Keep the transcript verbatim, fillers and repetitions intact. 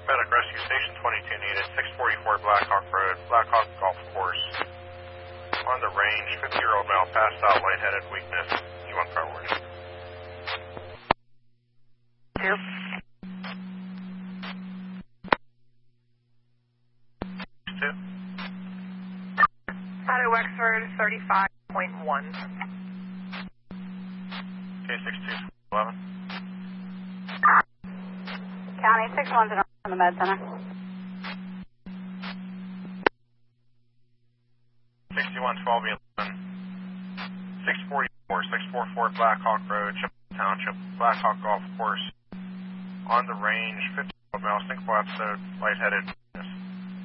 Medic Rescue Station twenty-two needed, six forty-four Blackhawk Road, Blackhawk Golf Course. On the range, fifty-year-old male passed out, lightheaded, weakness. You want priority. Two. Two. Shadow Wexford, thirty-five point one. K six two eleven. County six one's in the med center. sixty-one twelve eleven. six forty-four, six forty-four Blackhawk Road, Chippewa Township, Blackhawk Golf Course. On the range, fifty-year-old male, single episode, lightheaded.